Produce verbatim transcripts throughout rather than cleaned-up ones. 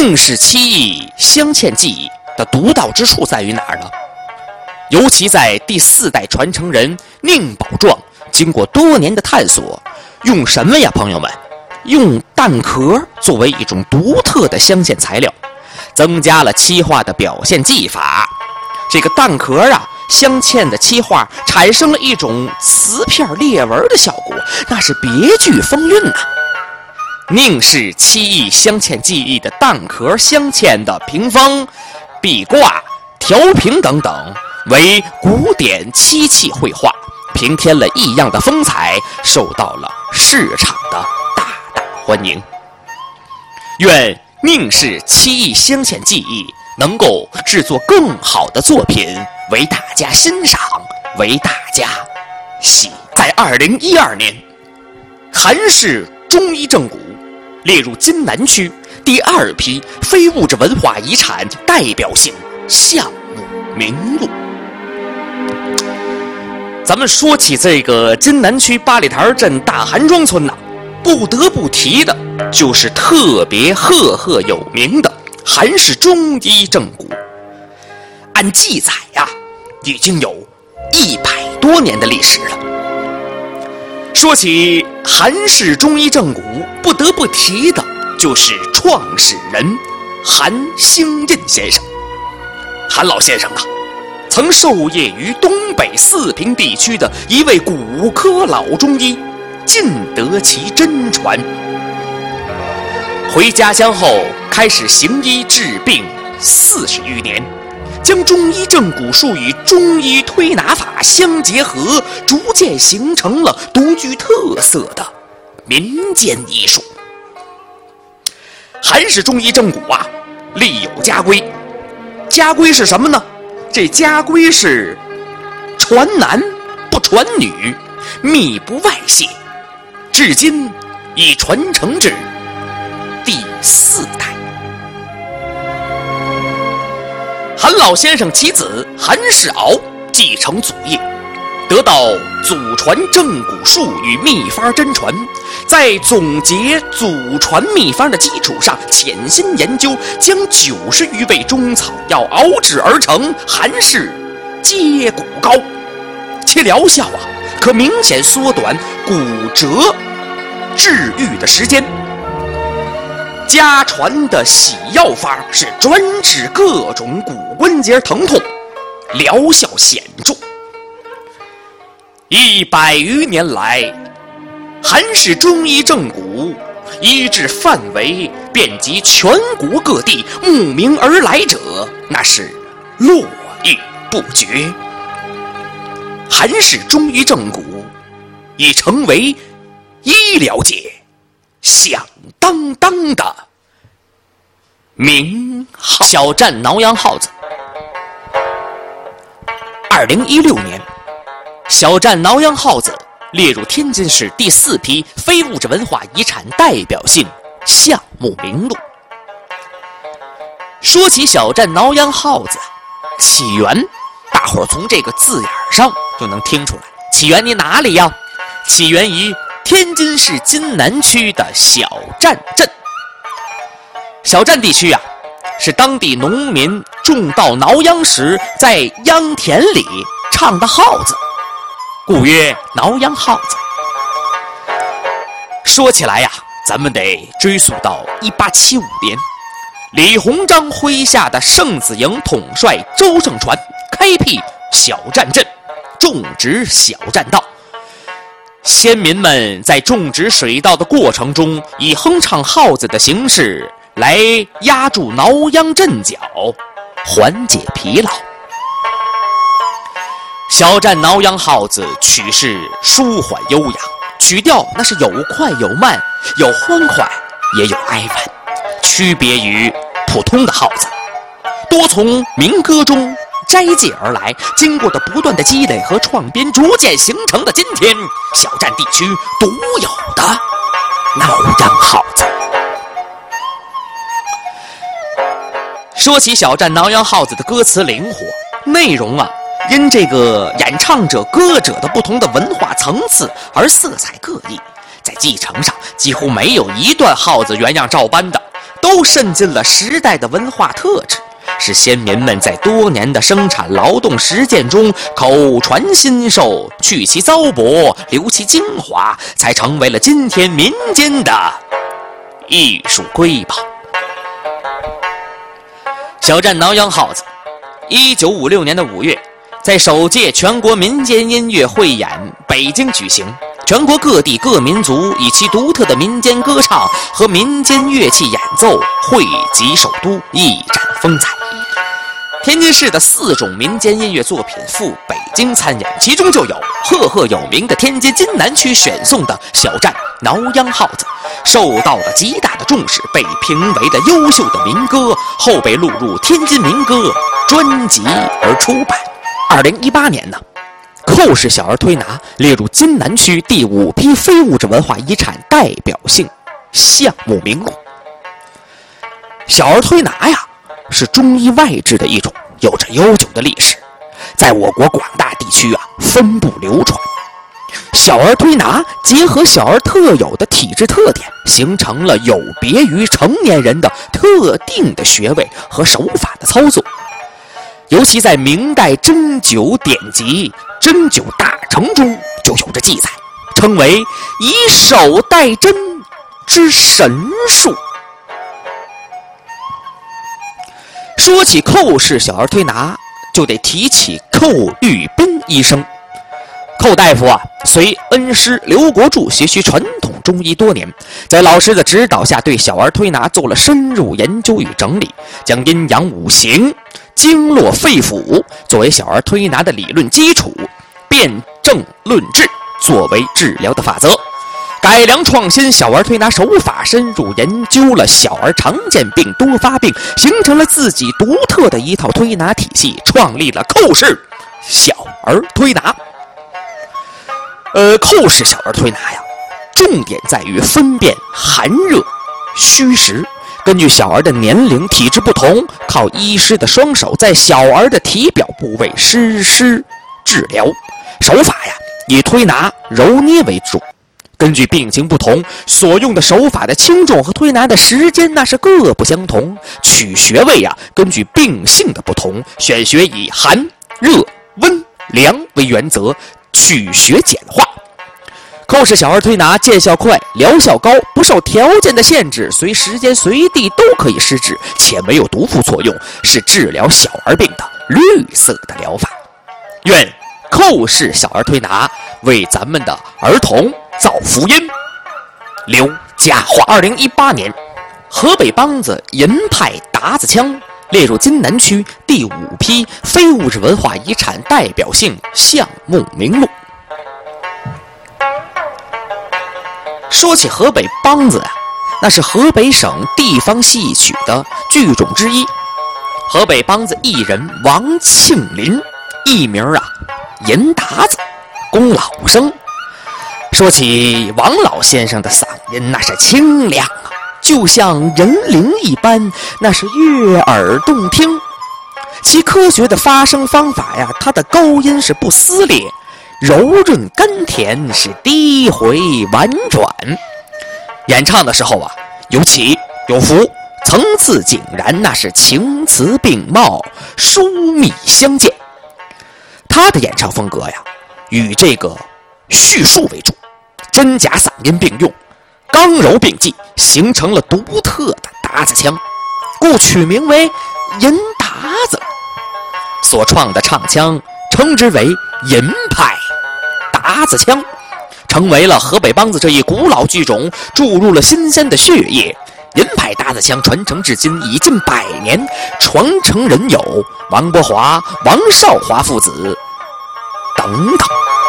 宁氏七义镶嵌技艺的独到之处在于哪儿呢？尤其在第四代传承人宁宝壮经过多年的探索，用什么呀，朋友们？用蛋壳作为一种独特的镶嵌材料，增加了漆画的表现技法。这个蛋壳啊，镶嵌的漆画产生了一种瓷片裂纹的效果，那是别具风韵呐、啊。宁氏漆艺镶嵌技艺的蛋壳镶嵌的屏风、壁挂、调屏等等，为古典漆器绘画，平添了异样的风采，受到了市场的大大欢迎。愿宁氏漆艺镶嵌技艺能够制作更好的作品，为大家欣赏，为大家喜。在二零一二年，韩氏中医正骨列入津南区第二批非物质文化遗产代表性项目名录。咱们说起这个津南区八里台镇大韩庄村呐、啊，不得不提的就是特别赫赫有名的韩氏中医正骨。按记载呀、啊，已经有一百多年的历史了。说起韩氏中医正骨，不得不提的就是创始人韩兴印先生。韩老先生啊，曾授业于东北四平地区的一位骨科老中医，尽得其真传。回家乡后，开始行医治病四十余年，将中医正骨术与中医推拿法相结合，逐渐形成了独具特色的民间医术。韩氏中医正骨啊，立有家规。家规是什么呢？这家规是传男不传女，秘不外泄，至今已传承至第四代。韩老先生其子韩世敖继承祖业，得到祖传正骨术与秘方真传，在总结祖传秘方的基础上潜心研究，将九十余味中草药熬制而成韩氏接骨膏，其疗效啊可明显缩短骨折治愈的时间。家传的洗药法是专治各种骨关节疼痛，疗效显著。一百余年来，韩氏中医正骨医治范围遍及全国各地，慕名而来者那是络绎不绝。韩氏中医正骨已成为医疗界响当当的名号。小站挠痒耗子。二零一六年，小站挠痒耗子列入天津市第四批非物质文化遗产代表性项目名录。说起小站挠痒耗子，起源大伙儿从这个字眼上就能听出来。起源于哪里呀？起源于天津市津南区的小站镇。小站地区啊，是当地农民种稻挠秧时在秧田里唱的号子，故曰挠秧号子。说起来呀，咱们得追溯到一八七五年，李鸿章麾下的盛子营统帅周盛传开辟小站镇，种植小站稻。先民们在种植水稻的过程中，以哼唱号子的形式来压住挠秧阵脚，缓解疲劳。小站挠秧号子曲式舒缓悠扬，曲调那是有快有慢，有欢快也有哀婉，区别于普通的号子，多从民歌中摘借而来，经过的不断的积累和创编，逐渐形成的今天小站地区独有的挠秧号子。说起小站挠秧号子的歌词灵活，内容啊因这个演唱者歌者的不同的文化层次而色彩各异，在继承上几乎没有一段号子原样照搬的， 都渗进了时代的文化特质，是先民们在多年的生产劳动实践中口传心授，去其糟粕，留其精华，才成为了今天民间的艺术瑰宝。小站挠痒耗子，一九五六年的五月，在首届全国民间音乐汇演北京举行，全国各地各民族以其独特的民间歌唱和民间乐器演奏汇集首都，一展风采。天津市的四种民间音乐作品赴北京参演，其中就有赫赫有名的天津津南区选送的小站挠痒耗子，受到了极大的重视，被评为了优秀的民歌，后被录入天津民歌专辑而出版。二零一八年呢，寇氏小儿推拿列入津南区第五批非物质文化遗产代表性项目名录。小儿推拿呀，是中医外治的一种，有着悠久的历史，在我国广大地区啊分布流传。小儿推拿结合小儿特有的体质特点，形成了有别于成年人的特定的穴位和手法的操作。尤其在明代针灸典籍《针灸大成》中就有着记载，称为以手代针之神术。说起寇氏小儿推拿，就得提起寇玉斌医生。寇大夫啊，随恩师刘国柱学习传统中医多年，在老师的指导下，对小儿推拿做了深入研究与整理，将阴阳五行、经络肺腑作为小儿推拿的理论基础，辨证论治作为治疗的法则，改良创新小儿推拿手法，深入研究了小儿常见病多发病，形成了自己独特的一套推拿体系，创立了寇氏小儿推拿。呃，寇氏小儿推拿呀，重点在于分辨寒热、虚实，根据小儿的年龄、体质不同，靠医师的双手在小儿的体表部位施施治疗。手法呀，以推拿、揉捏为主。根据病情不同，所用的手法的轻重和推拿的时间那是各不相同。取穴位呀，根据病性的不同，选穴以寒、热、温、凉为原则，取穴简化。寇氏小儿推拿见效快，疗效高，不受条件的限制，随时间随地都可以施治，且没有毒副作用，是治疗小儿病的绿色的疗法。愿寇氏小儿推拿为咱们的儿童造福音，留佳话。二零一八年，河北梆子银派达子腔列入津南区第五批非物质文化遗产代表性项目名录。说起河北梆子啊，那是河北省地方戏曲的剧种之一。河北梆子艺人王庆林，艺名啊银达子，龚老生。说起王老先生的嗓音，那是清亮啊，就像人灵一般，那是悦耳动听。其科学的发声方法呀，他的高音是不撕裂，柔润甘甜，是低回婉转。演唱的时候啊，有起有伏，层次井然，那是情词并茂，疏密相间。他的演唱风格呀，与这个叙述为主，真假嗓音并用，刚柔并济，形成了独特的达子腔，故取名为银达子。所创的唱腔称之为银派达子腔，成为了河北梆子这一古老剧种注入了新鲜的血液。银派达子腔传承至今已近百年，传承人有王国华、王少华父子等等。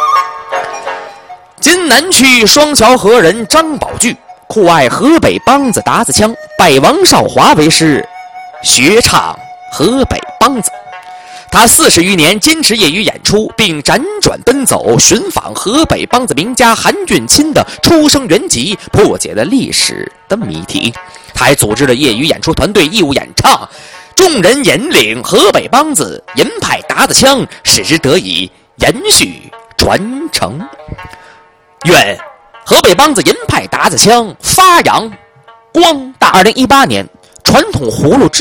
津南区双桥河人张宝聚酷爱河北梆子达子腔，拜王少华为师，学唱河北梆子。他四十余年坚持业余演出，并辗转奔走寻访河北梆子名家韩俊钦的出生原籍，破解了历史的谜题。他还组织了业余演出团队义务演唱，众人引领河北梆子银派达子腔，使之得以延续传承。愿河北梆子银派达子腔发扬光大。二零一八年， 传统葫芦